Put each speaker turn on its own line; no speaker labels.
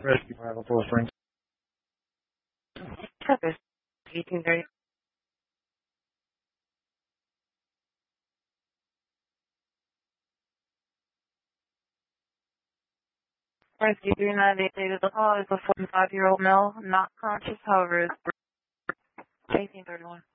Rescue Arrival 4 Springs.
Purpose 1830. Rescue 398 stated the call is a 45-year-old male, not conscious, however, is 1831.